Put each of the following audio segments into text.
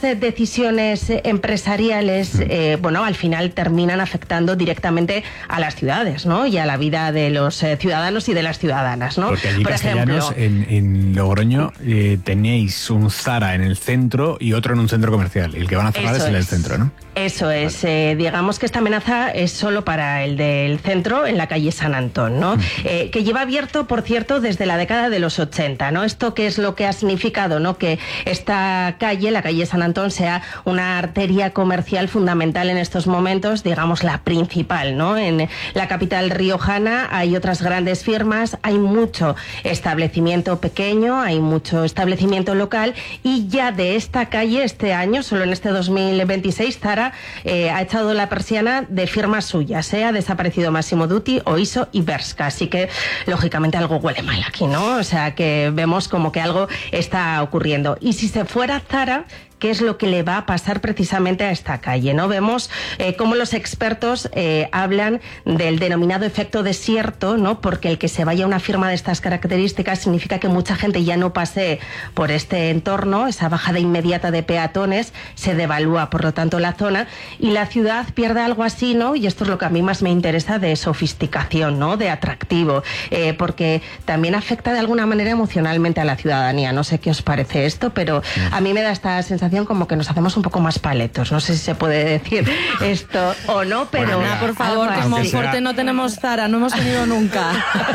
estas decisiones empresariales, bueno, al final terminan afectando directamente a las ciudades, ¿no? Y a la vida de los ciudadanos y de las ciudadanas, ¿no? Porque allí, por Castellanos, ejemplo, en Logroño, tenéis un Zara en el centro y otro en un centro comercial. Y el que van a cerrar es en el centro, ¿no? Eso es. Digamos que esta amenaza es solo para el del centro, en la calle San Antón, ¿no? Que lleva abierto, por cierto, desde la década de los 80, ¿no? ¿Esto qué es lo que ha significado, no? Que esta calle, la calle San Antón, sea una arteria comercial fundamental en estos momentos, digamos la principal, ¿no? En la capital riojana hay otras grandes firmas, hay mucho establecimiento pequeño, hay mucho establecimiento local, y ya de esta calle este año, solo en este 2026, Zara ha echado la persiana de firmas suyas, ha desaparecido Massimo Dutti, Oiso y Bershka, así que lógicamente algo huele mal aquí, ¿no? O sea que vemos como que algo está ocurriendo. Y si se fuera Zara, ¿qué es lo que le va a pasar precisamente a esta calle, ¿no? Vemos cómo los expertos hablan del denominado efecto desierto, ¿no? Porque el que se vaya una firma de estas características significa que mucha gente ya no pase por este entorno, esa bajada inmediata de peatones, se devalúa, por lo tanto, la zona, y la ciudad pierde algo así, ¿no? Y esto es lo que a mí más me interesa, de sofisticación, ¿no? De atractivo, porque también afecta de alguna manera emocionalmente a la ciudadanía. No sé qué os parece esto, pero a mí me da esta sensación como que nos hacemos un poco más paletos. No sé si se puede decir esto o no, pero... Bueno, por favor, que Monforte no tenemos Zara, no hemos tenido nunca.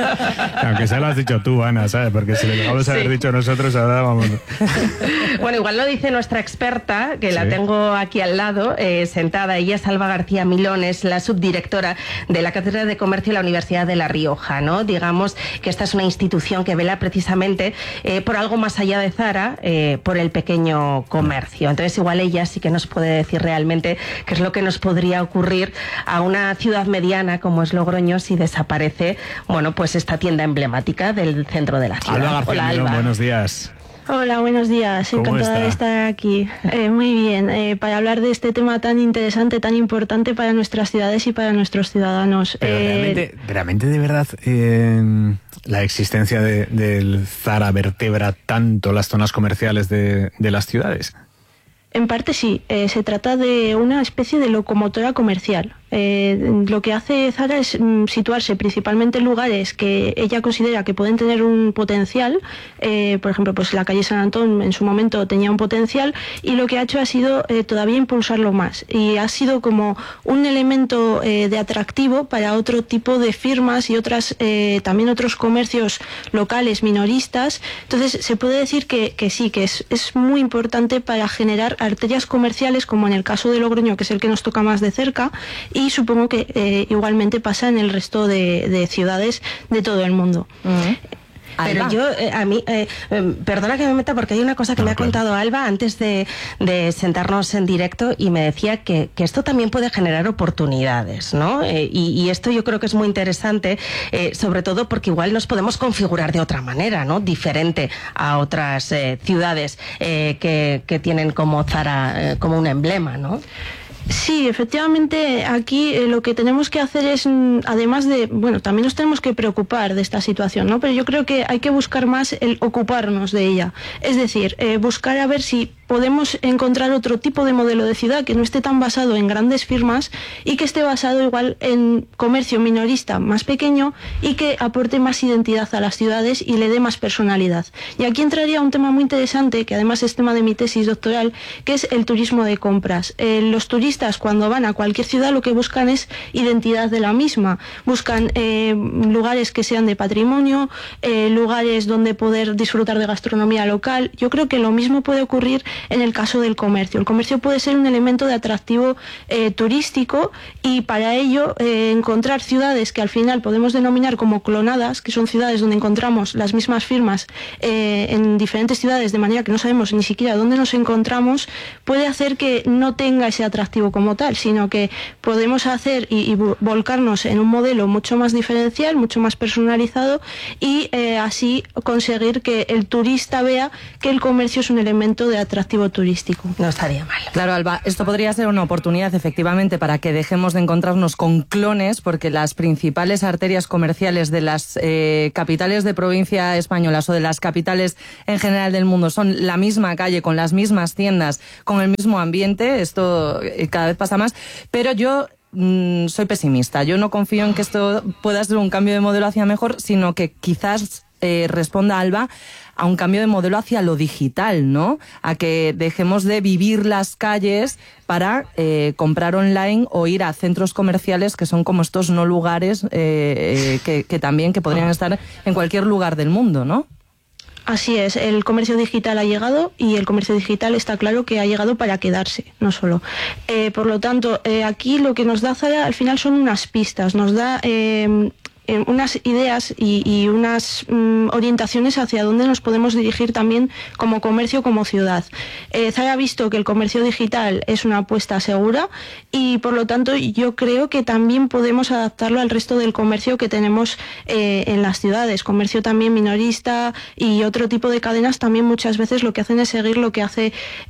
Aunque se lo has dicho tú, Ana, ¿sabes? Porque si lo dejamos haber dicho nosotros, ahora vamos... Bueno, igual lo dice nuestra experta, que la tengo aquí al lado, sentada. Ella es Alba García Milón, es la subdirectora de la Cátedra de Comercio de la Universidad de La Rioja, ¿no? Digamos que esta es una institución que vela precisamente por algo más allá de Zara, por el pequeño comercio. Entonces igual ella sí que nos puede decir realmente qué es lo que nos podría ocurrir a una ciudad mediana como es Logroño si desaparece, bueno, pues esta tienda emblemática del centro de la ciudad. Alba García Hola, Milón, Alba. buenos días. Hola, buenos días. Encantada de estar aquí. Muy bien, para hablar de este tema tan interesante, tan importante para nuestras ciudades y para nuestros ciudadanos. Pero realmente, de verdad, la existencia del Zara vertebra tanto las zonas comerciales de las ciudades. En parte sí, se trata de una especie de locomotora comercial. Lo que hace Zara es situarse principalmente en lugares que ella considera que pueden tener un potencial. Por ejemplo, pues la calle San Antón en su momento tenía un potencial, y lo que ha hecho ha sido todavía impulsarlo más, y ha sido como un elemento de atractivo para otro tipo de firmas y también otros comercios locales minoristas. Entonces se puede decir que sí, que es muy importante para generar arterias comerciales, como en el caso de Logroño, que es el que nos toca más de cerca, y supongo que igualmente pasa en el resto de ciudades de todo el mundo. Pero yo, a mí, perdona que me meta, porque hay una cosa que me ha contado Alba antes de sentarnos en directo, y me decía que esto también puede generar oportunidades, ¿no? Y esto yo creo que es muy interesante, sobre todo porque igual nos podemos configurar de otra manera, ¿no? Diferente a otras ciudades que tienen como Zara como un emblema, ¿no? Sí, efectivamente, aquí lo que tenemos que hacer es, además de, bueno, también nos tenemos que preocupar de esta situación, ¿no? Pero yo creo que hay que buscar más el ocuparnos de ella. Es decir, buscar a ver si podemos encontrar otro tipo de modelo de ciudad que no esté tan basado en grandes firmas, y que esté basado igual en comercio minorista más pequeño, y que aporte más identidad a las ciudades y le dé más personalidad. Y aquí entraría un tema muy interesante, que además es tema de mi tesis doctoral, que es el turismo de compras. Los turistas, cuando van a cualquier ciudad, lo que buscan es identidad de la misma. Buscan lugares que sean de patrimonio, lugares donde poder disfrutar de gastronomía local. Yo creo que lo mismo puede ocurrir en el caso del comercio. El comercio puede ser un elemento de atractivo turístico, y para ello encontrar ciudades que al final podemos denominar como clonadas, que son ciudades donde encontramos las mismas firmas en diferentes ciudades, de manera que no sabemos ni siquiera dónde nos encontramos, puede hacer que no tenga ese atractivo como tal, sino que podemos hacer y volcarnos en un modelo mucho más diferencial, mucho más personalizado, y así conseguir que el turista vea que el comercio es un elemento de atractivo atractivo turístico. No estaría mal. Claro, Alba, esto podría ser una oportunidad efectivamente para que dejemos de encontrarnos con clones, porque las principales arterias comerciales de las capitales de provincia españolas o de las capitales en general del mundo son la misma calle, con las mismas tiendas, con el mismo ambiente. Esto cada vez pasa más, pero yo soy pesimista. Yo no confío en que esto pueda ser un cambio de modelo hacia mejor, sino que quizás responda, Alba, a un cambio de modelo hacia lo digital, ¿no? A que dejemos de vivir las calles para comprar online o ir a centros comerciales que son como estos no lugares que también que podrían estar en cualquier lugar del mundo, ¿no? Así es, el comercio digital ha llegado y el comercio digital está claro que ha llegado para quedarse, no solo. Por lo tanto, aquí lo que nos da Zara al final son unas pistas, nos da unas ideas y unas orientaciones hacia dónde nos podemos dirigir también como comercio, como ciudad. Zara ha visto que el comercio digital es una apuesta segura y por lo tanto yo creo que también podemos adaptarlo al resto del comercio que tenemos en las ciudades, comercio también minorista y otro tipo de cadenas también muchas veces lo que hacen es seguir lo que hace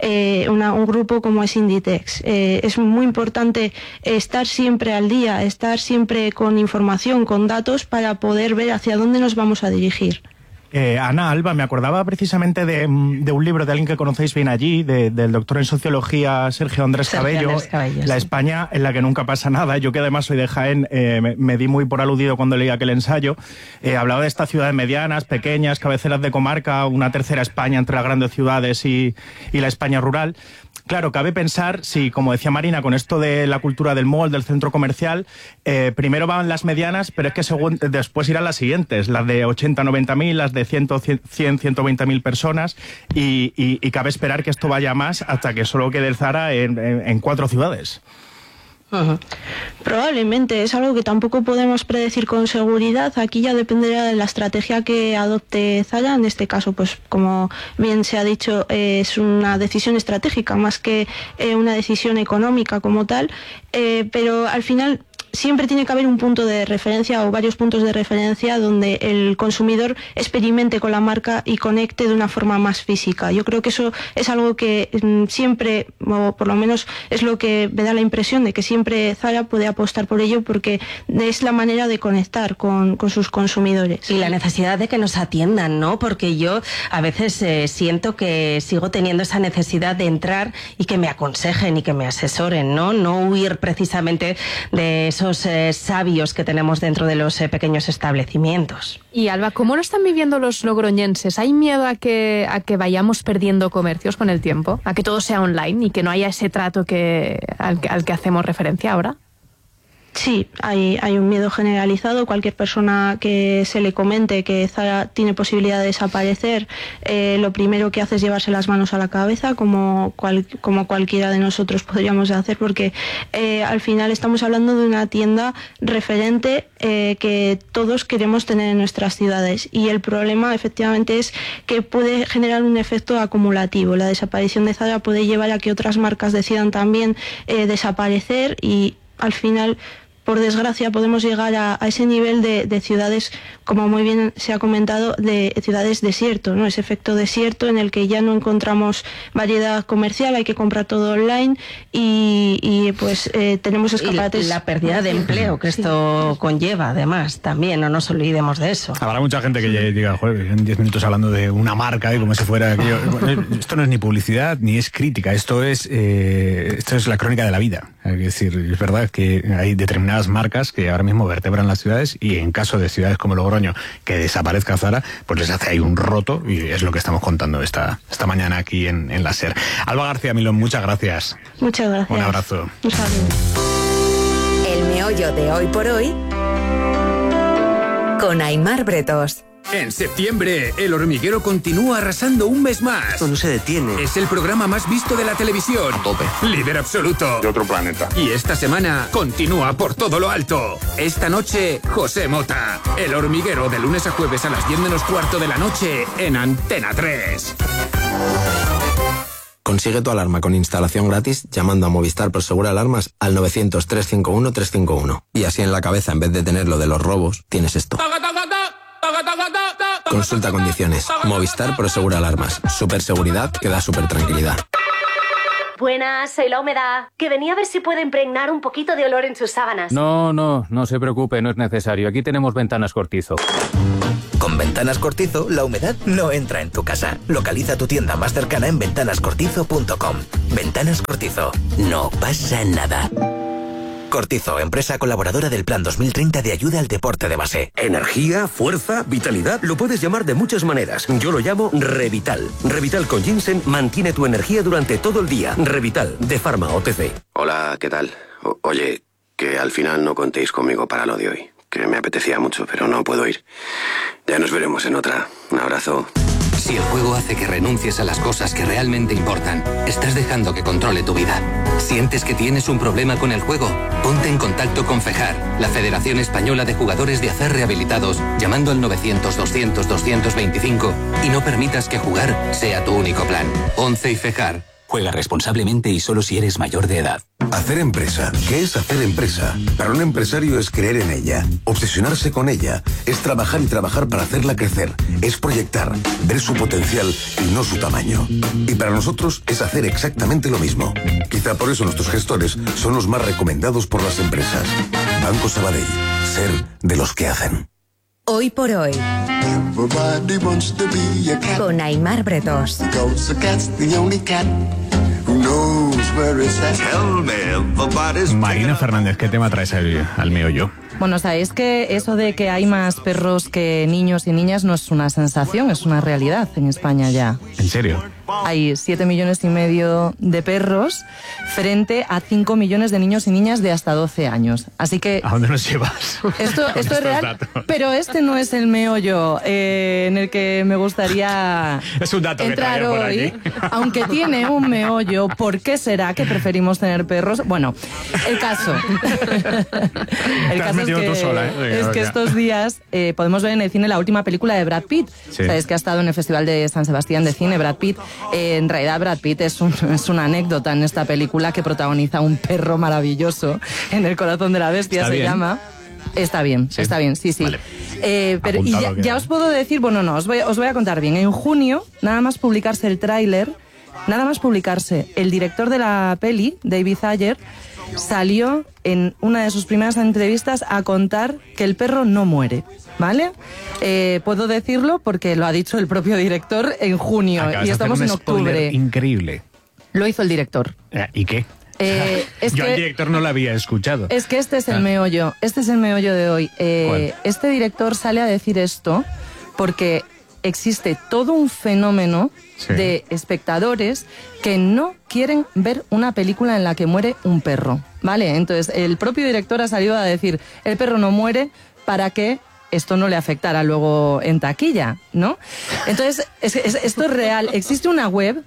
un grupo como es Inditex. Es muy importante estar siempre al día, estar siempre con información, con datos para poder ver hacia dónde nos vamos a dirigir. Ana, Alba, me acordaba precisamente de un libro de alguien que conocéis bien allí, del doctor en sociología Sergio Andrés Cabello, La sí. España en la que nunca pasa nada. Yo que además soy de Jaén, me di muy por aludido cuando leí aquel ensayo. Hablaba de estas ciudades medianas, pequeñas, cabeceras de comarca, una tercera España entre las grandes ciudades y la España rural. Claro, cabe pensar, si, como decía Marina, con esto de la cultura del mall, del centro comercial, primero van las medianas, pero es que después irán las siguientes, las de 80, 90.000, las de 100, 120.000 personas, y cabe esperar que esto vaya más hasta que solo quede el Zara en 4 ciudades. Uh-huh. Probablemente es algo que tampoco podemos predecir con seguridad. Aquí ya dependerá de la estrategia que adopte Zara. En este caso, pues como bien se ha dicho, es una decisión estratégica más que una decisión económica como tal, pero al final siempre tiene que haber un punto de referencia o varios puntos de referencia donde el consumidor experimente con la marca y conecte de una forma más física. Yo creo que eso es algo que siempre, o por lo menos es lo que me da la impresión de que siempre Zara puede apostar por ello porque es la manera de conectar con sus consumidores. Y la necesidad de que nos atiendan, ¿no? Porque yo a veces siento que sigo teniendo esa necesidad de entrar y que me aconsejen y que me asesoren, ¿no? No huir precisamente de esos sabios que tenemos dentro de los pequeños establecimientos. Y Alba, ¿cómo lo están viviendo los logroñenses? ¿Hay miedo a que vayamos perdiendo comercios con el tiempo? ¿A que todo sea online y que no haya ese trato al que hacemos referencia ahora? Sí, hay un miedo generalizado. Cualquier persona que se le comente que Zara tiene posibilidad de desaparecer, lo primero que hace es llevarse las manos a la cabeza, como cualquiera de nosotros podríamos hacer, porque al final estamos hablando de una tienda referente que todos queremos tener en nuestras ciudades. Y el problema efectivamente es que puede generar un efecto acumulativo. La desaparición de Zara puede llevar a que otras marcas decidan también desaparecer y al final, por desgracia, podemos llegar a ese nivel de ciudades, como muy bien se ha comentado, de ciudades desierto, ¿no? Ese efecto desierto en el que ya no encontramos variedad comercial, hay que comprar todo online y pues tenemos escaparates. Y la pérdida de empleo que esto conlleva, además, también, no nos olvidemos de eso. Habrá mucha gente que diga, joder, en 10 minutos hablando de una marca y como si fuera aquello. Esto no es ni publicidad ni es crítica, esto es la crónica de la vida. Es decir, es verdad que hay determinadas marcas que ahora mismo vertebran las ciudades y en caso de ciudades como Logroño que desaparezca Zara, pues les hace ahí un roto y es lo que estamos contando esta mañana aquí en la SER. Alba García Milón, muchas gracias. Muchas gracias. Un abrazo. Un saludo. El meollo de Hoy por Hoy con Aimar Bretos. En septiembre, El Hormiguero continúa arrasando un mes más. Esto no se detiene. Es el programa más visto de la televisión. A tope. Líder absoluto. De otro planeta. Y esta semana continúa por todo lo alto. Esta noche, José Mota. El Hormiguero, de lunes a jueves a las 10 menos cuarto de la noche en Antena 3. Consigue tu alarma con instalación gratis llamando a Movistar Prosegur Alarmas al 900-351-351. Y así en la cabeza, en vez de tener lo de los robos, tienes esto. Consulta condiciones. Movistar Prosegur Alarmas. Superseguridad que da supertranquilidad. Buenas, soy la humedad. Que venía a ver si puedo impregnar un poquito de olor en sus sábanas. No se preocupe, no es necesario. Aquí tenemos Ventanas Cortizo. Con Ventanas Cortizo, la humedad no entra en tu casa. Localiza tu tienda más cercana en ventanascortizo.com. Ventanas Cortizo. No pasa nada. Cortizo, empresa colaboradora del Plan 2030 de ayuda al deporte de base. Energía, fuerza, vitalidad, lo puedes llamar de muchas maneras. Yo lo llamo Revital. Revital con ginseng mantiene tu energía durante todo el día. Revital, de Pharma OTC. Hola, ¿qué tal? Oye, que al final no contéis conmigo para lo de hoy. Que me apetecía mucho, pero no puedo ir. Ya nos veremos en otra. Un abrazo. Si el juego hace que renuncies a las cosas que realmente importan, estás dejando que controle tu vida. ¿Sientes que tienes un problema con el juego? Ponte en contacto con FEJAR, la Federación Española de Jugadores de Azar Rehabilitados, llamando al 900-200-225 y no permitas que jugar sea tu único plan. 11 y FEJAR. Juega responsablemente y solo si eres mayor de edad. Hacer empresa. ¿Qué es hacer empresa? Para un empresario es creer en ella, obsesionarse con ella, es trabajar y trabajar para hacerla crecer, es proyectar, ver su potencial y no su tamaño. Y para nosotros es hacer exactamente lo mismo. Quizá por eso nuestros gestores son los más recomendados por las empresas. Banco Sabadell. Ser de los que hacen. Hoy por hoy. Con Aimar Bretos. Marina Fernández, ¿qué tema traes al meollo? Bueno, sabéis que eso de que hay más perros que niños y niñas no es una sensación, es una realidad en España ya. ¿En serio? Hay 7,5 millones de perros frente a 5 millones de niños y niñas de hasta 12 años. Así que... ¿A dónde nos llevas? Esto es real, datos. Pero este no es el meollo en el que me gustaría es un dato entrar que hoy. Aquí. Aunque tiene un meollo, ¿por qué será que preferimos tener perros? Bueno, el caso... el caso es que, sola, es que estos días podemos ver en el cine la última película de Brad Pitt. Sí. Sabéis que ha estado en el Festival de San Sebastián de Cine, Brad Pitt. En realidad Brad Pitt es una anécdota en esta película que protagoniza un perro maravilloso en El corazón de la bestia. ¿Está se bien? Llama. Está bien, sí. Está bien, sí. Vale. Pero y ya os puedo decir, bueno, no, os voy a contar bien. En junio, nada más publicarse el tráiler, nada más publicarse, el director de la peli, David Ayer, salió en una de sus primeras entrevistas a contar que el perro no muere, ¿vale? Puedo decirlo porque lo ha dicho el propio director en junio. Acabas y estamos en octubre. Increíble. Lo hizo el director. ¿Y qué? Yo al director no lo había escuchado. Es que este es el meollo. Este es el meollo de hoy. Este director sale a decir esto porque existe todo un fenómeno de espectadores que no quieren ver una película en la que muere un perro, ¿vale? Entonces, el propio director ha salido a decir, el perro no muere para que esto no le afectara luego en taquilla, ¿no? Entonces, esto es real. Existe una web,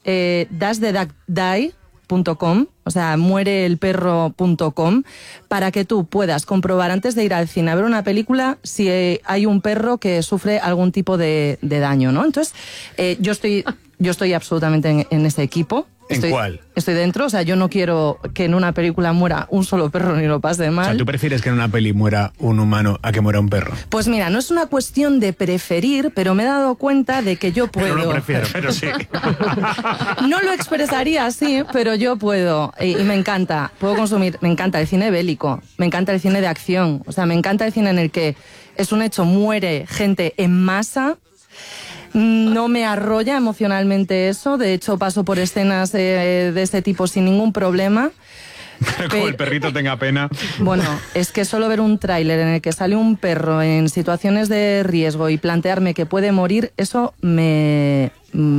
dashtheduckdie.com, o sea, muereelperro.com, para que tú puedas comprobar antes de ir al cine a ver una película si hay un perro que sufre algún tipo de daño, ¿no? Entonces, yo estoy absolutamente en ese equipo. ¿Cuál? Estoy dentro, o sea, yo no quiero que en una película muera un solo perro ni lo pase mal. O sea, ¿tú prefieres que en una peli muera un humano a que muera un perro? Pues mira, no es una cuestión de preferir, pero me he dado cuenta de que yo puedo. No lo prefiero, pero sí. No lo expresaría así, pero yo puedo. Y me encanta, puedo consumir, me encanta el cine bélico, me encanta el cine de acción, o sea, me encanta el cine en el que es un hecho, muere gente en masa. No me arrolla emocionalmente eso, de hecho paso por escenas de ese tipo sin ningún problema. Como el perrito tenga pena. Bueno, es que solo ver un tráiler en el que sale un perro en situaciones de riesgo y plantearme que puede morir, eso me...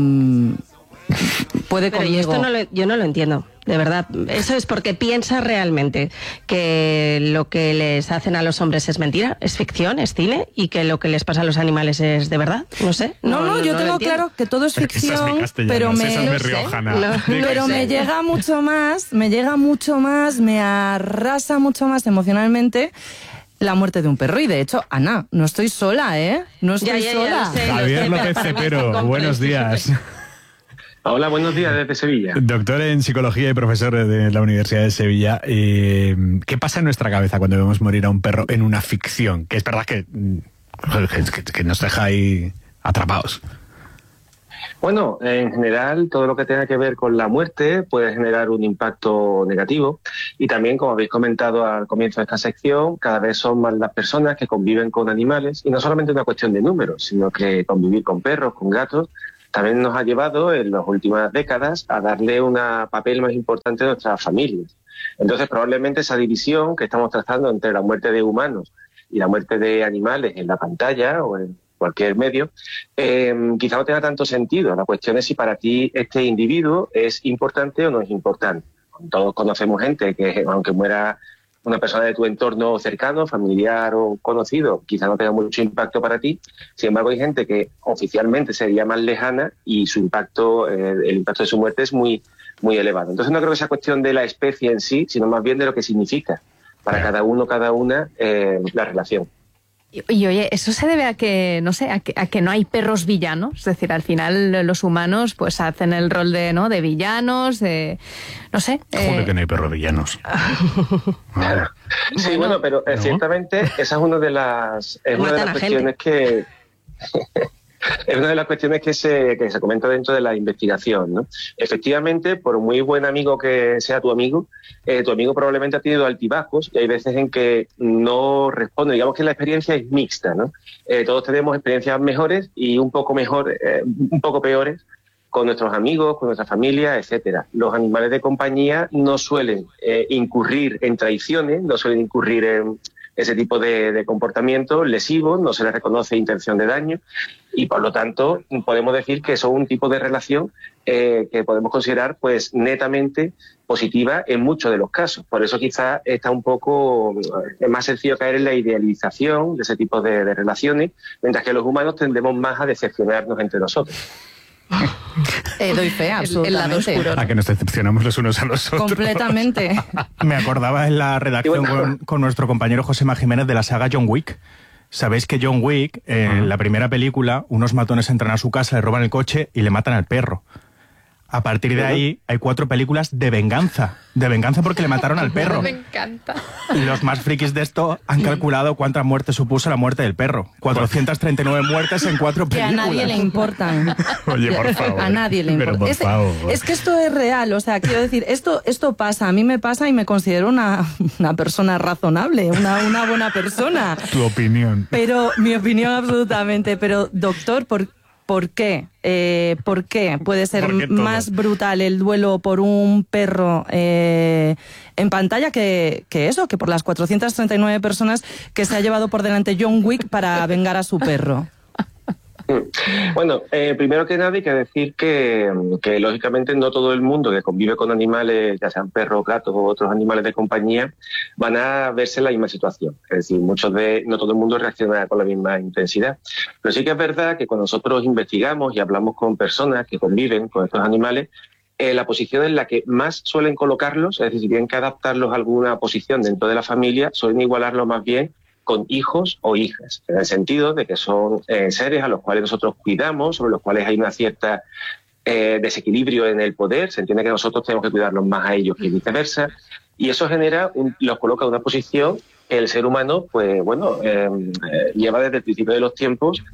puede pero conmigo. Esto yo no lo entiendo, de verdad. Eso es porque piensas realmente que lo que les hacen a los hombres es mentira, es ficción, es cine, y que lo que les pasa a los animales es de verdad. No sé. No, yo tengo claro que todo es ficción, pero me llega mucho más, me arrasa mucho más emocionalmente la muerte de un perro. Y de hecho, Ana, no estoy sola, ¿eh? No estoy sola. Lo sé, Javier López Cepero, buenos días. Hola, buenos días desde Sevilla. Doctor en psicología y profesor de la Universidad de Sevilla. ¿Qué pasa en nuestra cabeza cuando vemos morir a un perro en una ficción? Que es verdad que que nos deja ahí atrapados. Bueno, en general, todo lo que tenga que ver con la muerte puede generar un impacto negativo y también, como habéis comentado al comienzo de esta sección, cada vez son más las personas que conviven con animales y no solamente una cuestión de números, sino que convivir con perros, con gatos, también nos ha llevado en las últimas décadas a darle un papel más importante a nuestras familias. Entonces, probablemente esa división que estamos tratando entre la muerte de humanos y la muerte de animales en la pantalla o en cualquier medio, quizá no tenga tanto sentido. La cuestión es si para ti este individuo es importante o no es importante. Todos conocemos gente que, aunque muera una persona de tu entorno cercano, familiar o conocido, quizá no tenga mucho impacto para ti. Sin embargo, hay gente que oficialmente sería más lejana y su impacto, el impacto de su muerte es muy, muy elevado. Entonces no creo que sea cuestión de la especie en sí, sino más bien de lo que significa para cada uno, cada una, la relación. Y oye, ¿eso se debe a que, no sé, a que no hay perros villanos? Es decir, al final los humanos pues hacen el rol de, ¿no?, de villanos, de, no sé. Joder, que no hay perros villanos. Sí, bueno, pero ciertamente esa es una de las cuestiones que... Es una de las cuestiones que se comenta dentro de la investigación, ¿no? Efectivamente, por muy buen amigo que sea tu amigo probablemente ha tenido altibajos y hay veces en que no responde. Digamos que la experiencia es mixta, ¿no? Todos tenemos experiencias mejores y un poco peores con nuestros amigos, con nuestra familia, etcétera. Los animales de compañía no suelen incurrir en traiciones, no suelen incurrir en ese tipo de comportamientos lesivos, no se les reconoce intención de daño y por lo tanto podemos decir que son un tipo de relación que podemos considerar pues netamente positiva en muchos de los casos. Por eso quizás está un poco más sencillo caer en la idealización de ese tipo de relaciones, mientras que los humanos tendemos más a decepcionarnos entre nosotros. Doy fe, absolutamente. El lado oscuro, ¿no? A que nos decepcionamos los unos a los otros. Completamente. Me acordaba en la redacción con nuestro compañero Josema Jiménez de la saga John Wick. Sabéis que John Wick, en la primera película, unos matones entran a su casa, le roban el coche y le matan al perro. A partir de ahí hay 4 películas de venganza porque le mataron al perro. Me encanta. Y los más frikis de esto han calculado cuántas muertes supuso la muerte del perro. 439 muertes en 4 películas. Que a nadie le importan. Oye, por favor. A nadie le importa. Es que esto es real, o sea, quiero decir, esto pasa, a mí me pasa y me considero una persona razonable, una buena persona. Tu opinión. Pero, mi opinión absolutamente, pero doctor, ¿por qué? ¿Por qué puede ser más brutal el duelo por un perro en pantalla que por las 439 personas que se ha llevado por delante John Wick para vengar a su perro? Bueno, primero que nada hay que decir que lógicamente no todo el mundo que convive con animales, ya sean perros, gatos o otros animales de compañía, van a verse en la misma situación. Es decir, no todo el mundo reacciona con la misma intensidad. Pero sí que es verdad que cuando nosotros investigamos y hablamos con personas que conviven con estos animales, la posición en la que más suelen colocarlos, es decir, si tienen que adaptarlos a alguna posición dentro de la familia, suelen igualarlo más bien con hijos o hijas, en el sentido de que son seres a los cuales nosotros cuidamos, sobre los cuales hay una cierta desequilibrio en el poder, se entiende que nosotros tenemos que cuidarlos más a ellos que viceversa, y eso los coloca en una posición que el ser humano, pues bueno, lleva desde el principio de los tiempos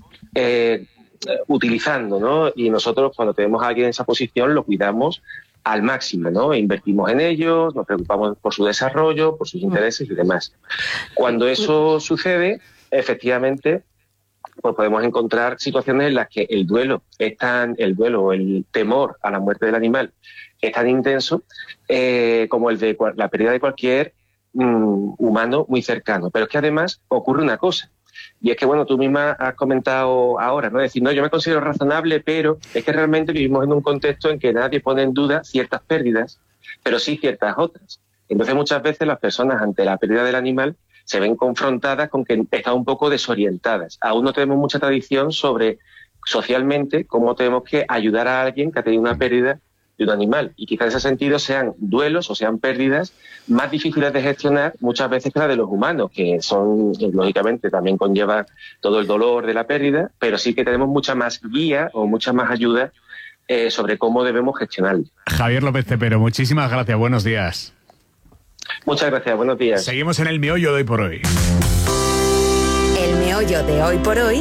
utilizando, ¿no? Y nosotros cuando tenemos a alguien en esa posición lo cuidamos al máximo, ¿no? Invertimos en ellos, nos preocupamos por su desarrollo, por sus intereses y demás. Cuando eso sucede, efectivamente, pues podemos encontrar situaciones en las que el duelo o el temor a la muerte del animal es tan intenso como el de la pérdida de cualquier humano muy cercano. Pero es que además ocurre una cosa. Y es que, bueno, tú misma has comentado ahora, ¿no? Es decir, no, yo me considero razonable, pero es que realmente vivimos en un contexto en que nadie pone en duda ciertas pérdidas, pero sí ciertas otras. Entonces, muchas veces las personas ante la pérdida del animal se ven confrontadas con que están un poco desorientadas. Aún no tenemos mucha tradición sobre, socialmente, cómo tenemos que ayudar a alguien que ha tenido una pérdida de un animal. Y quizás en ese sentido sean duelos o sean pérdidas más difíciles de gestionar muchas veces que las de los humanos, que son, lógicamente, también conlleva todo el dolor de la pérdida, pero sí que tenemos mucha más guía o mucha más ayuda sobre cómo debemos gestionarlo. Javier López Cepero, muchísimas gracias, buenos días. Muchas gracias, buenos días. Seguimos en el meollo de hoy por hoy. El meollo meollo de hoy por hoy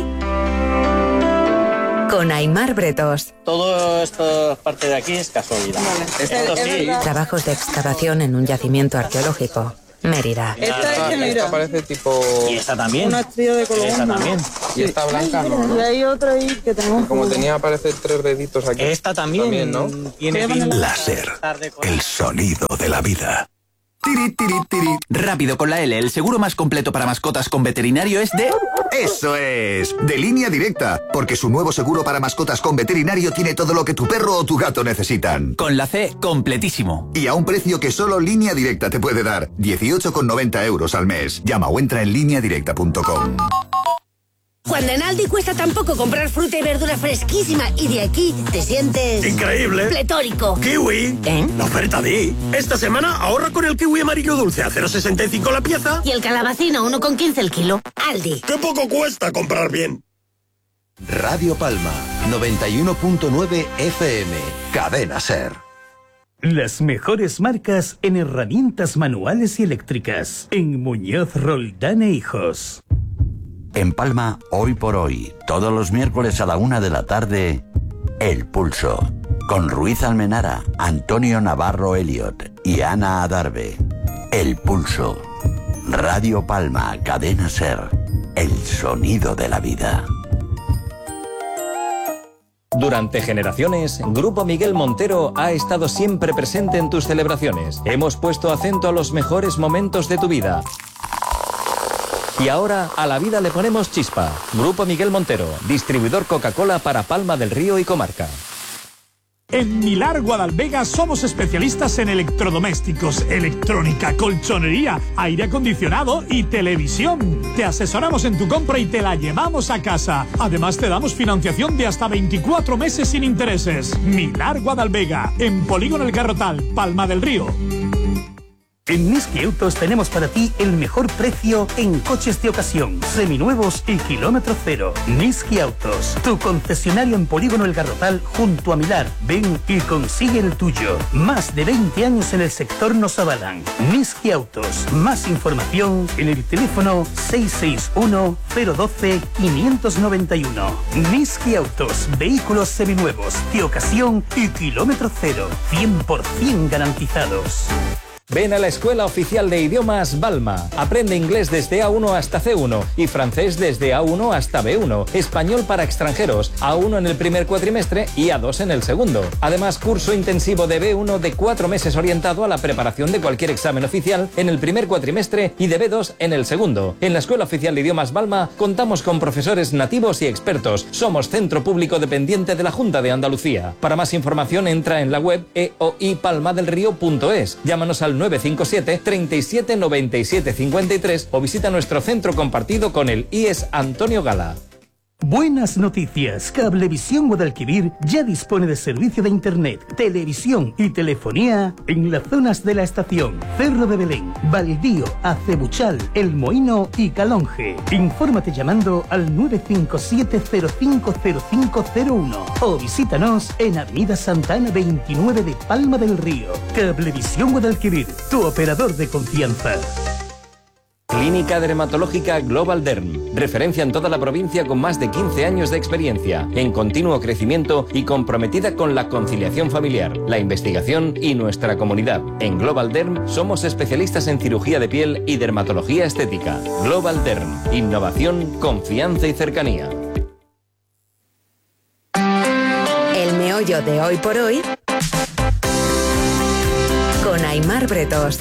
con Aimar Bretos. Todo esta parte de aquí es casualidad. Esto sí. Trabajos de excavación en un yacimiento arqueológico. Mérida. Esta parece tipo... Y esta también. Una estrella de color. Esta también. Y esta blanca no. Y hay otra ahí que tenemos. Como tenía, parece 3 deditos aquí. Esta también, ¿no? Tiene Láser. El sonido de la vida. Tiri, tiri, tiri. Rápido con la L, el seguro más completo para mascotas con veterinario es de... ¡Eso es! De Línea Directa, porque su nuevo seguro para mascotas con veterinario tiene todo lo que tu perro o tu gato necesitan. Con la C, completísimo. Y a un precio que solo Línea Directa te puede dar, 18,90 euros al mes. Llama o entra en lineadirecta.com. Cuando en Aldi cuesta tan poco comprar fruta y verdura fresquísima y de aquí te sientes... ¡increíble! ¡Pletórico! ¡Kiwi! La oferta di. Esta semana ahorra con el kiwi amarillo dulce a 0,65 la pieza. Y el calabacino a 1,15 el kilo. Aldi. ¡Qué poco cuesta comprar bien! Radio Palma, 91.9 FM. Cadena SER. Las mejores marcas en herramientas manuales y eléctricas. En Muñoz Roldán e Hijos. En Palma, hoy por hoy, todos los miércoles a la 1 de la tarde, El Pulso, con Ruiz Almenara, Antonio Navarro Elliot y Ana Adarve. El Pulso. Radio Palma, Cadena SER, el sonido de la vida. Durante generaciones, Grupo Miguel Montero ha estado siempre presente en tus celebraciones. Hemos puesto acento a los mejores momentos de tu vida. Y ahora a la vida le ponemos chispa. Grupo Miguel Montero, distribuidor Coca-Cola para Palma del Río y comarca. En Milar Guadalvega somos especialistas en electrodomésticos, electrónica, colchonería, aire acondicionado y televisión. Te asesoramos en tu compra y te la llevamos a casa. Además te damos financiación de hasta 24 meses sin intereses. Milar Guadalvega, en Polígono El Garrotal, Palma del Río. En Niski Autos tenemos para ti el mejor precio en coches de ocasión, seminuevos y kilómetro cero. Niski Autos, tu concesionario en Polígono El Garrotal junto a Milar. Ven y consigue el tuyo. Más de 20 años en el sector nos avalan. Niski Autos. Más información en el teléfono 661 012 591. Niski Autos, vehículos seminuevos, de ocasión y kilómetro cero. 100% garantizados. Ven a la Escuela Oficial de Idiomas Balma. Aprende inglés desde A1 hasta C1 y francés desde A1 hasta B1. Español para extranjeros, A1 en el primer cuatrimestre y A2 en el segundo. Además, curso intensivo de B1 de 4 meses orientado a la preparación de cualquier examen oficial en el primer cuatrimestre y de B2 en el segundo. En la Escuela Oficial de Idiomas Balma contamos con profesores nativos y expertos. Somos centro público dependiente de la Junta de Andalucía. Para más información entra en la web eoipalmadelrio.es. Llámanos al 957 37 97 53 o visita nuestro centro compartido con el IES Antonio Gala. Buenas noticias. Cablevisión Guadalquivir ya dispone de servicio de internet, televisión y telefonía en las zonas de la estación Cerro de Belén, Baldío, Acebuchal, El Moino y Calonge. Infórmate llamando al 957-050501 o visítanos en Avenida Santana 29 de Palma del Río. Cablevisión Guadalquivir, tu operador de confianza. Clínica Dermatológica Global Derm, referencia en toda la provincia con más de 15 años de experiencia, en continuo crecimiento y comprometida con la conciliación familiar, la investigación y nuestra comunidad. En Global Derm somos especialistas en cirugía de piel y dermatología estética. Global Derm, innovación, confianza y cercanía. El meollo de hoy por hoy con Aimar Bretos.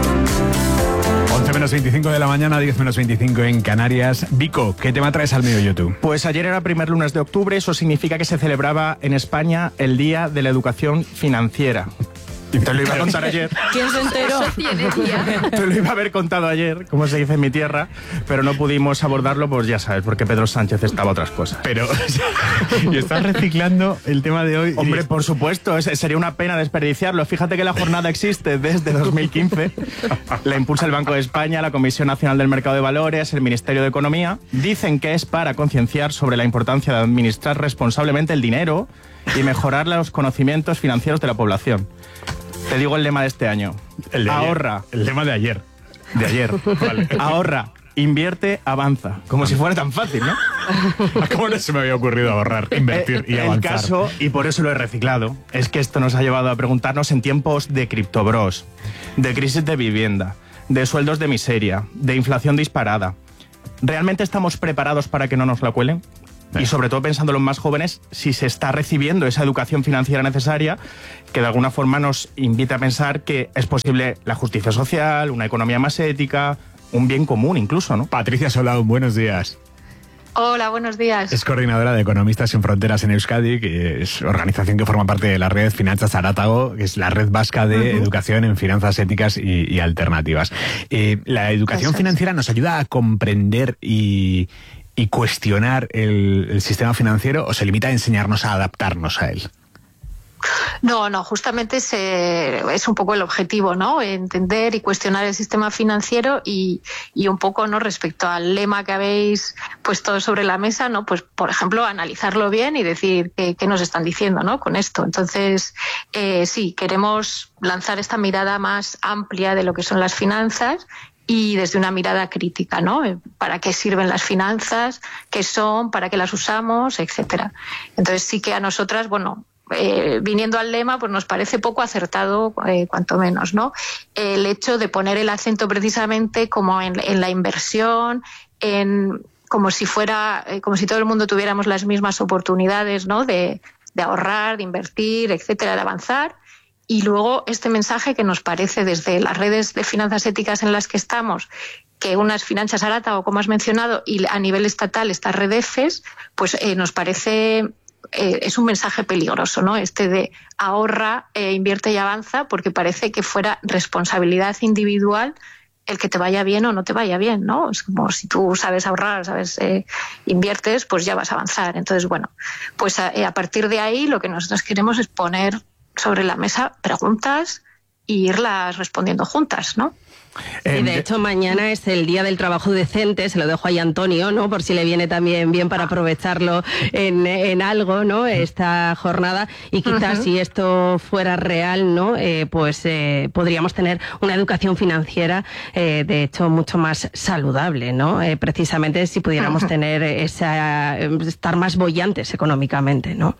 11 menos 25 de la mañana, 10 menos 25 en Canarias. Vico, ¿qué tema traes al meollo tú? Pues ayer era primer lunes de octubre, eso significa que se celebraba en España el Día de la Educación Financiera. Te lo iba a contar ayer. ¿Quién se enteró? Te lo iba a haber contado ayer, como se dice en mi tierra, pero no pudimos abordarlo, pues ya sabes, porque Pedro Sánchez estaba a otras cosas. Pero, y estás reciclando el tema de hoy. Hombre, por supuesto, sería una pena desperdiciarlo. Fíjate que la jornada existe desde 2015. La impulsa el Banco de España, la Comisión Nacional del Mercado de Valores, el Ministerio de Economía. Dicen que es para concienciar sobre la importancia de administrar responsablemente el dinero y mejorar los conocimientos financieros de la población. Te digo el lema de este año. El de ahorra. Ayer. El lema de ayer. De ayer. Vale. Ahorra, invierte, avanza. Como si fuera tan fácil, ¿no? ¿Cómo no se me había ocurrido ahorrar, invertir y avanzar? El caso, y por eso lo he reciclado, es que esto nos ha llevado a preguntarnos en tiempos de criptobros, de crisis de vivienda, de sueldos de miseria, de inflación disparada. ¿Realmente estamos preparados para que no nos la cuelen? Y sobre todo pensando en los más jóvenes, si se está recibiendo esa educación financiera necesaria, que de alguna forma nos invita a pensar que es posible la justicia social, una economía más ética, un bien común incluso, ¿no? Patricia Solao, buenos días. Hola, buenos días. Es coordinadora de Economistas sin Fronteras en Euskadi, que es organización que forma parte de la red Finanzas Arátago, que es la red vasca de educación en finanzas éticas y alternativas. La educación financiera nos ayuda a comprender y cuestionar el sistema financiero, o se limita a enseñarnos a adaptarnos a él. No, justamente es un poco el objetivo, ¿no? Entender y cuestionar el sistema financiero y un poco, ¿no? Respecto al lema que habéis puesto sobre la mesa, ¿no? Pues, por ejemplo, analizarlo bien y decir qué nos están diciendo, ¿no? Con esto. Entonces, sí, queremos lanzar esta mirada más amplia de lo que son las finanzas y desde una mirada crítica, ¿no? ¿Para qué sirven las finanzas? ¿Qué son? ¿Para qué las usamos? Etcétera. Entonces, sí que a nosotras, bueno, viniendo al lema, pues nos parece poco acertado, cuanto menos, ¿no? El hecho de poner el acento precisamente como en la inversión, como si todo el mundo tuviéramos las mismas oportunidades, ¿no? De ahorrar, de invertir, etcétera, de avanzar. Y luego este mensaje que nos parece desde las redes de finanzas éticas en las que estamos, que unas Finanzas Arátago, como has mencionado, y a nivel estatal estas redefes, pues nos parece es un mensaje peligroso, ¿no? Este de ahorra, invierte y avanza, porque parece que fuera responsabilidad individual el que te vaya bien o no te vaya bien, ¿no? Es como si tú sabes ahorrar, inviertes, pues ya vas a avanzar. Entonces, bueno, pues a partir de ahí lo que nosotros queremos es poner sobre la mesa preguntas y irlas respondiendo juntas, ¿no? Y de hecho mañana es el Día del Trabajo Decente, se lo dejo ahí a Antonio, ¿no? Por si le viene también bien para aprovecharlo en algo, ¿no? Esta jornada, y quizás si esto fuera real, ¿no? Pues podríamos tener una educación financiera, de hecho mucho más saludable, ¿no? Precisamente si pudiéramos tener estar más bollantes económicamente, ¿no?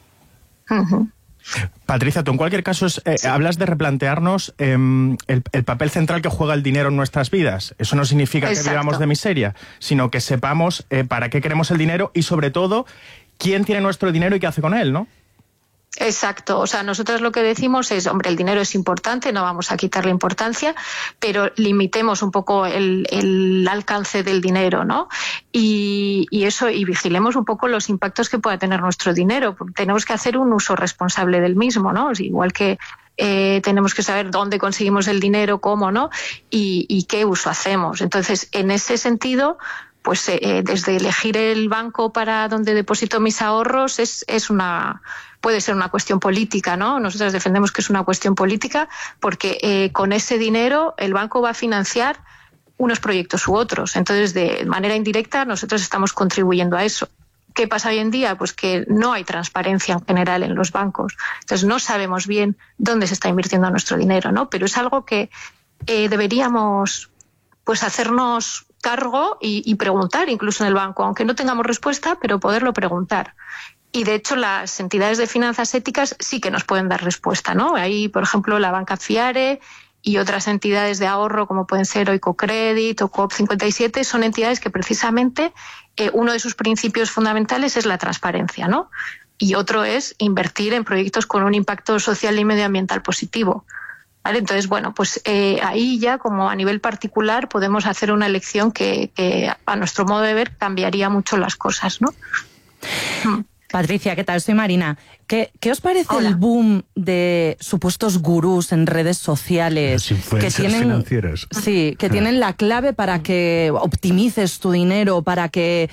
Patricia, tú en cualquier caso hablas de replantearnos el papel central que juega el dinero en nuestras vidas. Eso no significa que vivamos de miseria, sino que sepamos para qué queremos el dinero y, sobre todo, quién tiene nuestro dinero y qué hace con él, ¿no? Exacto, o sea, nosotros lo que decimos es, hombre, el dinero es importante, no vamos a quitarle importancia, pero limitemos un poco el alcance del dinero, ¿no? Y eso, y vigilemos un poco los impactos que pueda tener nuestro dinero, porque tenemos que hacer un uso responsable del mismo, ¿no? Igual que tenemos que saber dónde conseguimos el dinero, cómo, ¿no? Y qué uso hacemos. Entonces, en ese sentido, pues desde elegir el banco para donde deposito mis ahorros puede ser una cuestión política, ¿no? Nosotros defendemos que es una cuestión política porque con ese dinero el banco va a financiar unos proyectos u otros. Entonces, de manera indirecta, nosotros estamos contribuyendo a eso. ¿Qué pasa hoy en día? Pues que no hay transparencia en general en los bancos. Entonces, no sabemos bien dónde se está invirtiendo nuestro dinero, ¿no? Pero es algo que deberíamos, pues, hacernos cargo y preguntar incluso en el banco, aunque no tengamos respuesta, pero poderlo preguntar. Y de hecho las entidades de finanzas éticas sí que nos pueden dar respuesta, ¿no? Ahí, por ejemplo, la Banca Fiare y otras entidades de ahorro como pueden ser Oikocredit o COP57 son entidades que precisamente uno de sus principios fundamentales es la transparencia, ¿no? Y otro es invertir en proyectos con un impacto social y medioambiental positivo. ¿Vale? Entonces, bueno, pues ahí ya como a nivel particular podemos hacer una elección que a nuestro modo de ver cambiaría mucho las cosas, ¿no? Patricia, ¿qué tal? Soy Marina. ¿Qué os parece el boom de supuestos gurús en redes sociales que tienen financieros? Sí, que tienen la clave para que optimices tu dinero, para que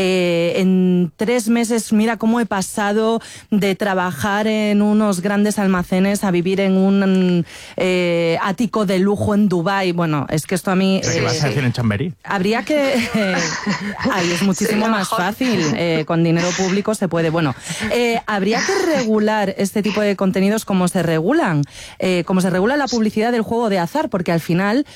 en 3 meses, mira cómo he pasado de trabajar en unos grandes almacenes a vivir en un ático de lujo en Dubái? Bueno, es que esto a mí... ¿Qué vas a decir en Chamberí? Habría que... ahí es muchísimo más fácil. Con dinero público se puede. Bueno, habría que regular este tipo de contenidos como se regula la publicidad del juego de azar, porque al final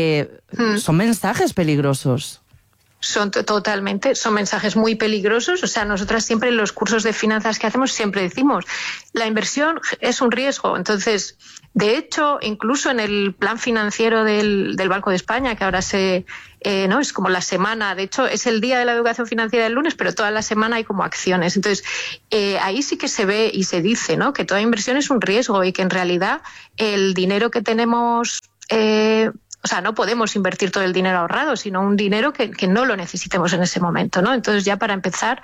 son mensajes peligrosos. Son mensajes muy peligrosos. O sea, nosotras siempre en los cursos de finanzas que hacemos siempre decimos, la inversión es un riesgo. Entonces, de hecho, incluso en el plan financiero del Banco de España, que ahora no es como la semana, de hecho es el día de la educación financiera del lunes, pero toda la semana hay como acciones. Entonces, ahí sí que se ve y se dice, ¿no?, que toda inversión es un riesgo y que en realidad el dinero que tenemos... O sea, no podemos invertir todo el dinero ahorrado, sino un dinero que no lo necesitemos en ese momento, ¿no? Entonces, ya para empezar,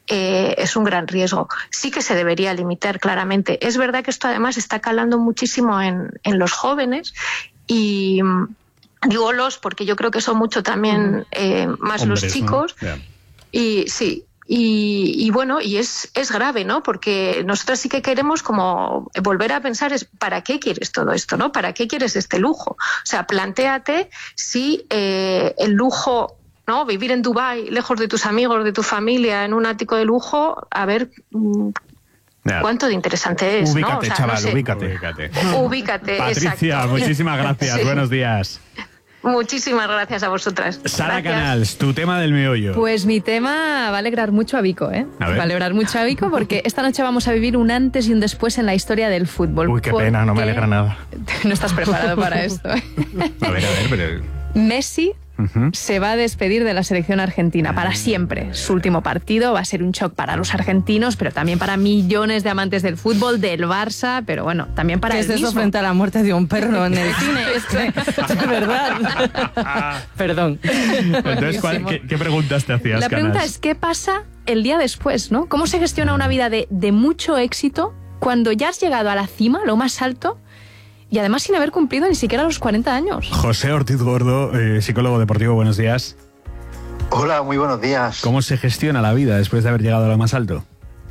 es un gran riesgo. Sí que se debería limitar claramente. Es verdad que esto además está calando muchísimo en los jóvenes y digo porque yo creo que son mucho también más hombres, los chicos. ¿No? Yeah. Y sí. Y bueno, y es grave, ¿no? Porque nosotros sí que queremos como volver a pensar ¿para qué quieres todo esto, no? ¿Para qué quieres este lujo? O sea, plantéate si el lujo, ¿no? Vivir en Dubái, lejos de tus amigos, de tu familia, en un ático de lujo, a ver... ¿Cuánto de interesante es? Ubícate, ¿no? O sea, chaval, no sé. Ubícate. Patricia, exacto. Muchísimas gracias. Sí. Buenos días. Muchísimas gracias a vosotras. Sara Canals, tu tema del meollo. Pues mi tema va a alegrar mucho a Vico, ¿eh? Va a alegrar mucho a Vico porque esta noche vamos a vivir un antes y un después en la historia del fútbol. Uy, qué pena, no me alegra nada. No estás preparado para esto. A ver, pero... Messi se va a despedir de la selección argentina para siempre. Su último partido va a ser un shock para los argentinos, pero también para millones de amantes del fútbol, del Barça, pero bueno, también para él mismo. ¿Qué es eso frente a la muerte de un perro en el cine? Es que, de verdad. Perdón. Entonces, ¿qué preguntas te hacías, La pregunta Canals? es, ¿qué pasa el día después, no? ¿Cómo se gestiona una vida de mucho éxito cuando ya has llegado a la cima, lo más alto, y además sin haber cumplido ni siquiera los 40 años? José Ortiz Gordo, psicólogo deportivo, buenos días. Hola, muy buenos días. ¿Cómo se gestiona la vida después de haber llegado a lo más alto?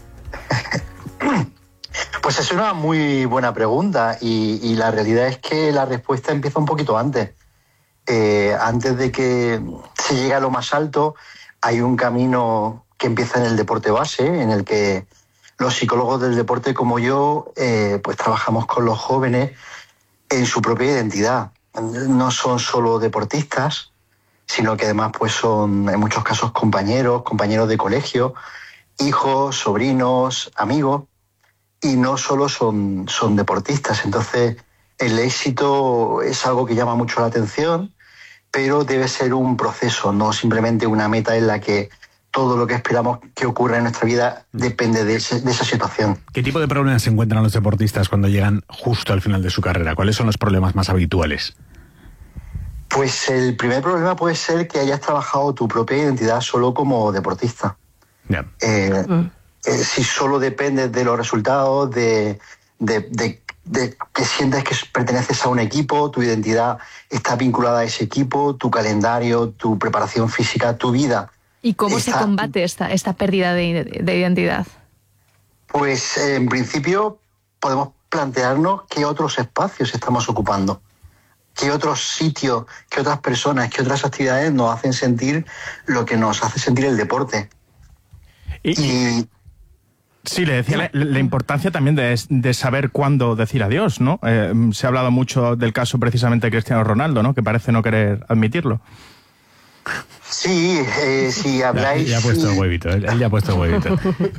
Pues es una muy buena pregunta y la realidad es que la respuesta empieza un poquito antes. Antes de que se llegue a lo más alto, hay un camino que empieza en el deporte base, en el que los psicólogos del deporte como yo, pues trabajamos con los jóvenes en su propia identidad. No son solo deportistas, sino que además pues son en muchos casos compañeros de colegio, hijos, sobrinos, amigos, y no solo son deportistas. Entonces el éxito es algo que llama mucho la atención, pero debe ser un proceso, no simplemente una meta en la que todo lo que esperamos que ocurra en nuestra vida depende de esa situación. ¿Qué tipo de problemas se encuentran los deportistas cuando llegan justo al final de su carrera? ¿Cuáles son los problemas más habituales? Pues el primer problema puede ser que hayas trabajado tu propia identidad solo como deportista. Yeah. Si solo dependes de los resultados, de que sientes que perteneces a un equipo, tu identidad está vinculada a ese equipo, tu calendario, tu preparación física, tu vida. ¿Y cómo se combate esta pérdida de identidad? Pues en principio podemos plantearnos qué otros espacios estamos ocupando, qué otros sitios, qué otras personas, qué otras actividades nos hacen sentir lo que nos hace sentir el deporte. Y sí, le decía la importancia también de saber cuándo decir adiós, ¿no? Se ha hablado mucho del caso precisamente de Cristiano Ronaldo, ¿no? Que parece no querer admitirlo. Sí, si habláis... Ya ha puesto el huevito, él ya ha puesto el huevito.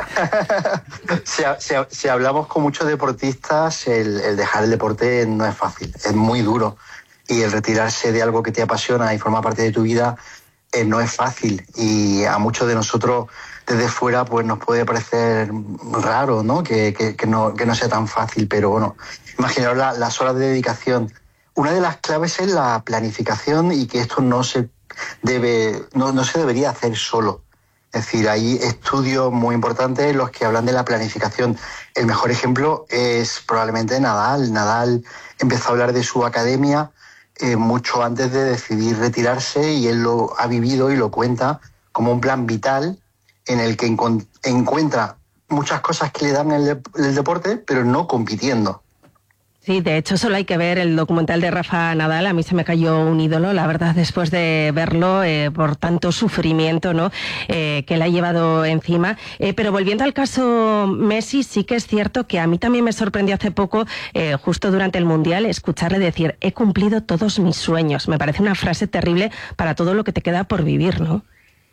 Si hablamos con muchos deportistas, el dejar el deporte no es fácil, es muy duro. Y el retirarse de algo que te apasiona y forma parte de tu vida no es fácil. Y a muchos de nosotros desde fuera pues nos puede parecer raro, ¿no? Que no sea tan fácil, pero bueno, imaginaos las horas de dedicación. Una de las claves es la planificación y que esto no se debería hacer solo. Es decir, hay estudios muy importantes en los que hablan de la planificación. El mejor ejemplo es probablemente Nadal. Nadal empezó a hablar de su academia mucho antes de decidir retirarse y él lo ha vivido y lo cuenta como un plan vital en el que encuentra muchas cosas que le dan el deporte, pero no compitiendo. Sí, de hecho solo hay que ver el documental de Rafa Nadal. A mí se me cayó un ídolo, la verdad, después de verlo, por tanto sufrimiento, ¿no? Que le ha llevado encima. Pero volviendo al caso Messi, sí que es cierto que a mí también me sorprendió hace poco, justo durante el Mundial, escucharle decir: he cumplido todos mis sueños. Me parece una frase terrible para todo lo que te queda por vivir, ¿no?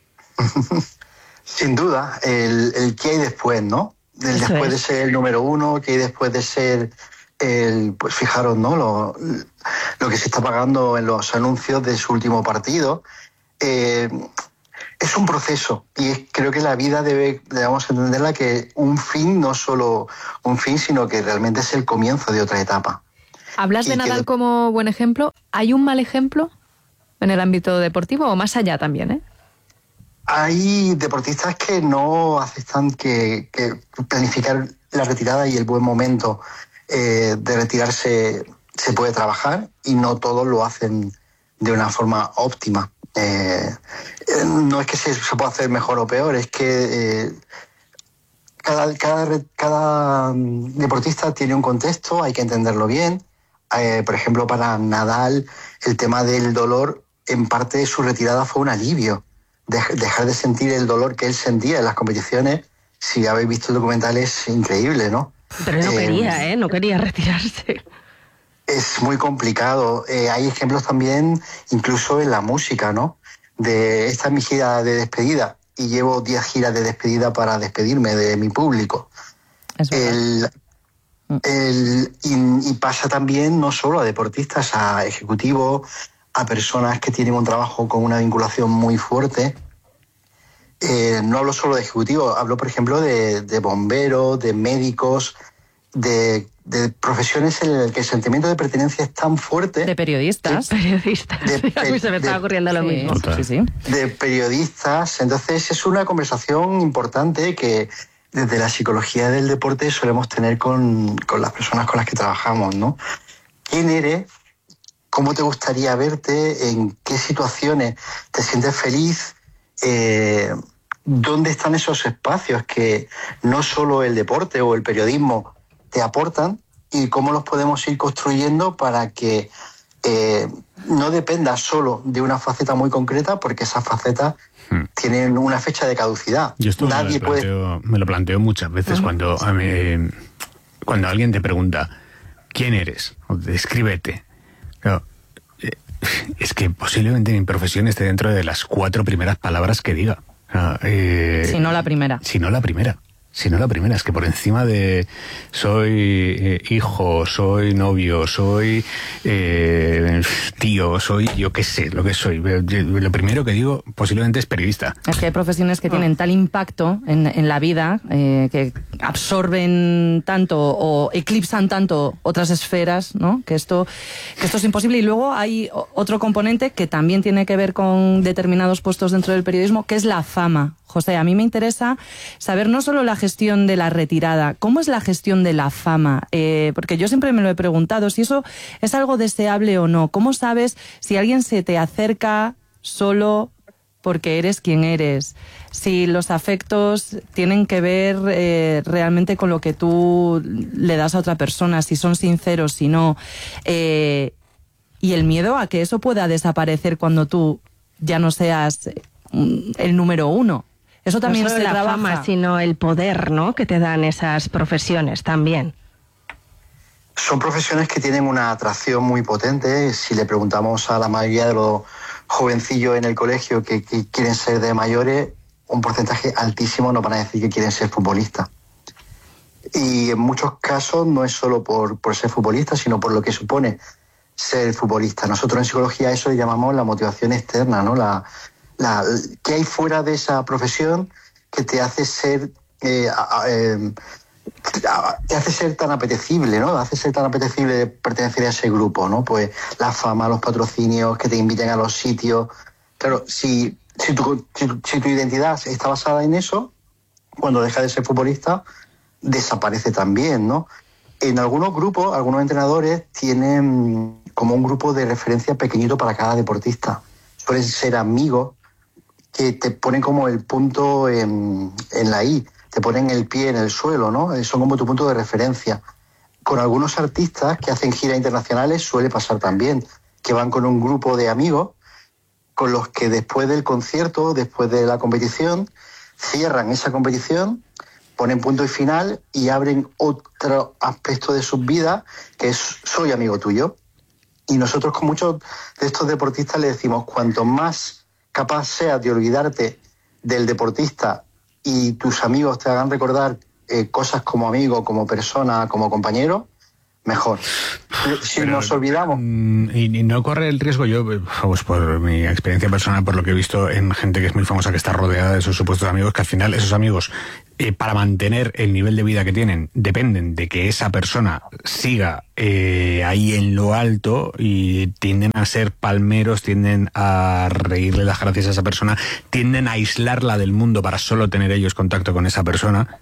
Sin duda, el qué hay después, ¿no? El Eso después es. de ser el número uno, qué hay después de ser pues fijaros, ¿no? Lo que se está pagando en los anuncios de su último partido. Es un proceso y creo que la vida debemos entenderla que un fin, no solo un fin, sino que realmente es el comienzo de otra etapa. ¿Hablas de Nadal como buen ejemplo? ¿Hay un mal ejemplo en el ámbito deportivo o más allá también, Hay deportistas que no aceptan que planificar la retirada y el buen momento de retirarse se puede trabajar, y no todos lo hacen de una forma óptima. No es que se pueda hacer mejor o peor, es que cada deportista tiene un contexto, hay que entenderlo bien. Por ejemplo, para Nadal, el tema del dolor, en parte de su retirada fue un alivio. Dejar de sentir el dolor que él sentía en las competiciones. Si habéis visto el documental, es increíble, ¿no? Pero él no quería, no quería retirarse. Es muy complicado. Hay ejemplos también, incluso en la música, ¿no? Esta es mi gira de despedida y llevo 10 giras de despedida para despedirme de mi público. Y pasa también no solo a deportistas, a ejecutivos, a personas que tienen un trabajo con una vinculación muy fuerte. No hablo solo de ejecutivos, hablo, por ejemplo, de bomberos, de médicos, de profesiones en las que el sentimiento de pertenencia es tan fuerte. De periodistas. A mí se me estaba ocurriendo lo mismo. De periodistas. Entonces es una conversación importante que desde la psicología del deporte solemos tener con las personas con las que trabajamos, ¿no? ¿Quién eres? ¿Cómo te gustaría verte? ¿En qué situaciones te sientes feliz? ¿Dónde están esos espacios que no solo el deporte o el periodismo te aportan? ¿Y cómo los podemos ir construyendo para que no dependa solo de una faceta muy concreta, porque esas facetas tienen una fecha de caducidad? Yo esto me lo planteo muchas veces cuando alguien te pregunta ¿quién eres? O descríbete. Claro, es que posiblemente mi profesión esté dentro de las 4 primeras palabras que diga. Si no la primera. Si no la primera, es que por encima de soy hijo, soy novio, soy tío, soy yo qué sé, lo que soy. Lo primero que digo posiblemente es periodista. Es que hay profesiones que tienen tal impacto en la vida, que absorben tanto o eclipsan tanto otras esferas, ¿no? Que esto es imposible. Y luego hay otro componente que también tiene que ver con determinados puestos dentro del periodismo, que es la fama. José, a mí me interesa saber no solo la gestión de la retirada, ¿cómo es la gestión de la fama? Porque yo siempre me lo he preguntado, si eso es algo deseable o no. ¿Cómo sabes si alguien se te acerca solo porque eres quien eres? Si los afectos tienen que ver realmente con lo que tú le das a otra persona, si son sinceros, si no. Y el miedo a que eso pueda desaparecer cuando tú ya no seas el número uno. Eso también no solo se la trabaja. fama, sino el poder, ¿no?, que te dan esas profesiones también. Son profesiones que tienen una atracción muy potente. Si le preguntamos a la mayoría de los jovencillos en el colegio que quieren ser de mayores, un porcentaje altísimo nos van a decir que quieren ser futbolistas. Y en muchos casos no es solo por ser futbolista, sino por lo que supone ser futbolista. Nosotros en psicología eso le llamamos la motivación externa, ¿no? ¿Qué hay fuera de esa profesión que te hace ser tan apetecible, ¿no? Hace ser tan apetecible pertenecer a ese grupo, ¿no? Pues la fama, los patrocinios, que te inviten a los sitios. Claro, si tu identidad está basada en eso, cuando dejas de ser futbolista, desaparece también, ¿no? En algunos grupos, algunos entrenadores tienen como un grupo de referencia pequeñito para cada deportista. Suelen ser amigos que te ponen como el punto en la I, te ponen el pie en el suelo, ¿no? Son como tu punto de referencia. con algunos artistas que hacen giras internacionales suele pasar también, que van con un grupo de amigos con los que después del concierto, después de la competición, cierran esa competición, ponen punto y final y abren otro aspecto de sus vidas, que es soy amigo tuyo. Y nosotros con muchos de estos deportistas le decimos, cuanto más capaz seas de olvidarte del deportista y tus amigos te hagan recordar cosas como amigo, como persona, como compañero, mejor. Si nos olvidamos... Y no corre el riesgo, yo, pues por mi experiencia personal, por lo que he visto en gente que es muy famosa, que está rodeada de esos supuestos amigos, que al final esos amigos, para mantener el nivel de vida que tienen, dependen de que esa persona siga ahí en lo alto, y tienden a ser palmeros, tienden a reírle las gracias a esa persona, tienden a aislarla del mundo para solo tener ellos contacto con esa persona.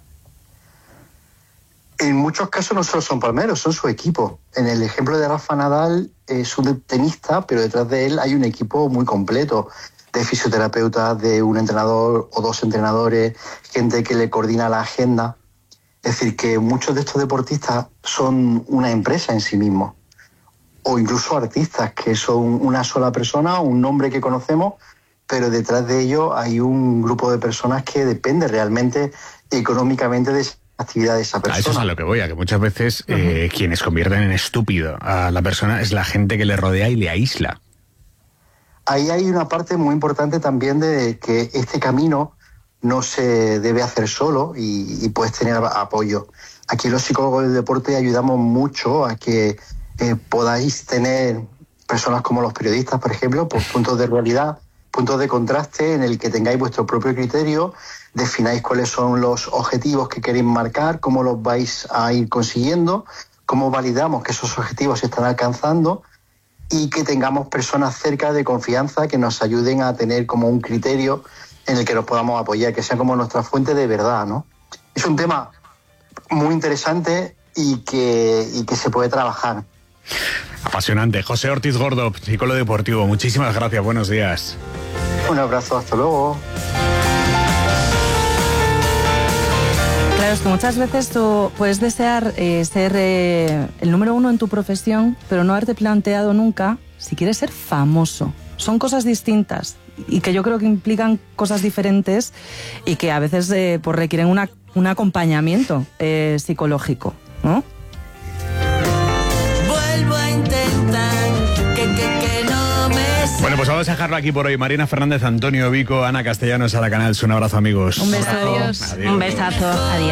En muchos casos no solo son palmeros, son su equipo. En el ejemplo de Rafa Nadal es un tenista, pero detrás de él hay un equipo muy completo de fisioterapeutas, de un entrenador o dos entrenadores, gente que le coordina la agenda. Es decir, que muchos de estos deportistas son una empresa en sí mismos, o incluso artistas que son una sola persona, un nombre que conocemos, pero detrás de ello hay un grupo de personas que depende realmente económicamente de actividad de esa persona. A eso es a lo que voy, a que muchas veces quienes convierten en estúpido a la persona es la gente que le rodea y le aísla. Ahí hay una parte muy importante también de que este camino no se debe hacer solo y puedes tener apoyo. Aquí los psicólogos del deporte ayudamos mucho a que podáis tener personas como los periodistas, por ejemplo, pues puntos de realidad, puntos de contraste en el que tengáis vuestro propio criterio, defináis cuáles son los objetivos que queréis marcar, cómo los vais a ir consiguiendo, cómo validamos que esos objetivos se están alcanzando, y que tengamos personas cerca de confianza que nos ayuden a tener como un criterio en el que nos podamos apoyar, que sea como nuestra fuente de verdad, ¿no? Es un tema muy interesante y que se puede trabajar. Apasionante. José Ortiz Gordo, psicólogo deportivo, muchísimas gracias, buenos días. Un abrazo, hasta luego. Claro, es que muchas veces tú puedes desear ser el número uno en tu profesión, pero no haberte planteado nunca si quieres ser famoso. Son cosas distintas y que yo creo que implican cosas diferentes y que a veces pues requieren un acompañamiento psicológico, ¿no? Vuelvo a intentar que no me salga. Bueno, pues vamos a dejarlo aquí por hoy. Marina Fernández, Antonio Vico, Ana Castellanos, a la Canal. Un abrazo, amigos. Un beso. Adiós. Adiós. Un besazo. Adiós.